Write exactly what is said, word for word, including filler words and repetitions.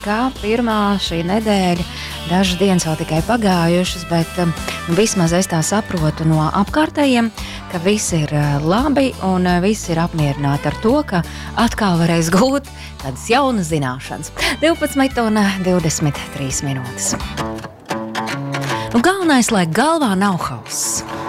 Kā pirmā šī nedēļa, dažas dienas vēl tikai pagājušas, bet um, vismaz es tā saprotu no apkārtējiem, ka viss ir uh, labi un uh, viss ir apmierināti ar to, ka atkal varēs gūt tādas jaunas zināšanas. divpadsmit un divdesmit trīs minūtes. Nu, galvenais, lai galvā nav hauss.